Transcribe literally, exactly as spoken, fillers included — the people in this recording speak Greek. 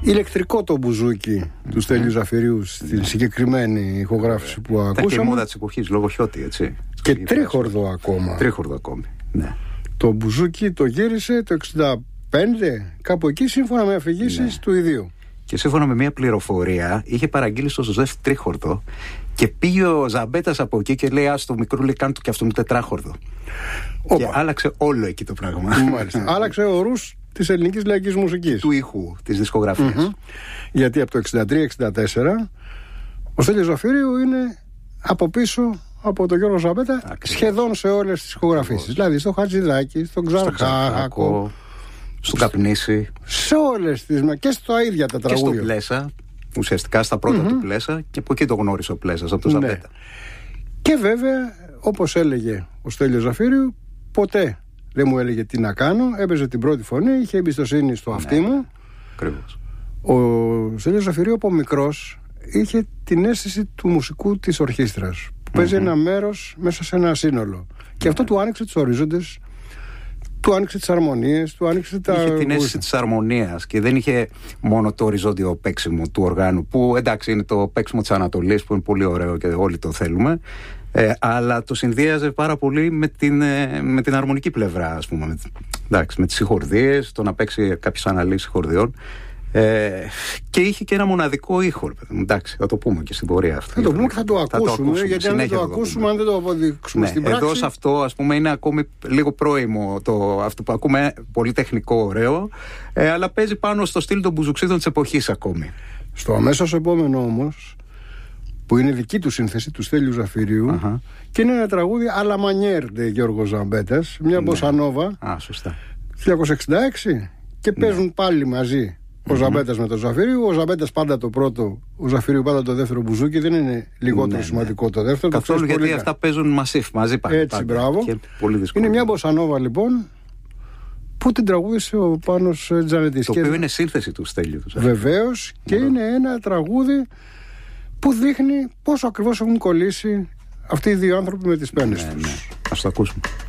Ηλεκτρικό το μπουζούκι mm-hmm. του Στέλιου Ζαφυρίου στην mm-hmm. συγκεκριμένη ηχογράφηση που ακούσαμε. Ήταν και η μόδα της εποχής, λόγω Χιώτη, έτσι. Και τρίχορδο ακόμα. Τρίχορδο ακόμη, ναι. Το μπουζούκι το γύρισε το εξήντα πέντε, κάπου εκεί, σύμφωνα με αφηγήσεις ναι. του ιδίου. Και σύμφωνα με μια πληροφορία, είχε παραγγείλει στο Ζωζεφ τρίχορδο και πήγε ο Ζαμπέτας από εκεί και λέει: «Άστο μικρούλι, κάνε του και αυτό μου τετράχορδο». Οπα. Και άλλαξε όλο εκεί το πράγμα. Μάλιστα. Άλλαξε ορούς της ελληνικής λαϊκής μουσικής. Του ήχου, της δισκογραφίας. Mm-hmm. Γιατί από το εξήντα τρία εξήντα τέσσερα ο Στέλιος Ζαφυρίου είναι από πίσω από τον Γιώργο Ζαμπέτα. Ακριβώς. Σχεδόν σε όλες τις ηχογραφήσεις. Δηλαδή στο Χατζηδάκι, στον Ξαρχάκο, στον Καπνίση. Σε όλες τις. Και στα ίδια τα τραγούδια. Και στο Πλέσα. Ουσιαστικά στα πρώτα mm-hmm. του Πλέσα. Και από εκεί το γνώρισε ο Πλέσας, από τον ναι. Ζαμπέτα. Και βέβαια, όπως έλεγε ο Στέλιος Ζαφύριου, ποτέ δεν μου έλεγε τι να κάνω. Έπαιζε την πρώτη φωνή, είχε εμπιστοσύνη στο αυτί ναι. μου. Ακριβώς. Ο Στέλιος Ζαφυρίου από μικρός είχε την αίσθηση του μουσικού της ορχήστρας που mm-hmm. παίζει ένα μέρος μέσα σε ένα σύνολο mm-hmm. και αυτό του άνοιξε τους ορίζοντες, του άνοιξε τις αρμονίες, του άνοιξε τα... Είχε την αίσθηση της αρμονίας και δεν είχε μόνο το οριζόντιο παίξιμο του οργάνου που εντάξει είναι το παίξιμο της Ανατολής που είναι πολύ ωραίο και όλοι το θέλουμε, ε, αλλά το συνδύαζε πάρα πολύ με την, ε, με την αρμονική πλευρά, ας πούμε, με, εντάξει, με τις συγχορδίες, το να παίξει κάποιες αναλύσεις συγχορδιών. Ε, και είχε και ένα μοναδικό ήχο. Εντάξει, θα το πούμε και στην πορεία αυτό. Θα το πούμε και θα το ακούσουμε, θα το ακούσουμε γιατί αν δεν το ακούσουμε, αν δεν το αποδείξουμε ναι, στην πράξη. Εδώ σε αυτό, ας πούμε, είναι ακόμη λίγο πρώιμο το, αυτό που ακούμε, πολύ τεχνικό, ωραίο, ε, αλλά παίζει πάνω στο στυλ των μπουζουξίδων της εποχής ακόμη. Στο αμέσως επόμενο όμως, που είναι δική του σύνθεση του Στέλιου Ζαφυρίου, uh-huh. και είναι ένα τραγούδι à la manière de Γιώργο Ζαμπέτας, μια μποσανόβα. Α, σωστά. χίλια εννιακόσια εξήντα έξι και παίζουν ναι. πάλι μαζί. Ο mm-hmm. Ζαμπέτας με τον Ζαφυρίου, ο Ζαμπέτας πάντα το πρώτο, ο Ζαφυρίου πάντα το δεύτερο μπουζούκι. Δεν είναι λιγότερο ναι, σημαντικό ναι. το δεύτερο. Καθόλου το γιατί πολύ αυτά παίζουν μασίφ μαζί πάντα. Έτσι, πάντα. Μπράβο. Και πολύ δύσκολο. Είναι μια μποσανόβα λοιπόν που την τραγούδισε ο Πάνος Τζανετής. Το οποίο είναι σύνθεση του Στέλιου. Βεβαίως και είναι ένα τραγούδι που δείχνει πόσο ακριβώς έχουν κολλήσει αυτοί οι δύο άνθρωποι με τις πένες ναι, τους. Ναι. Ας το ακούσουμε.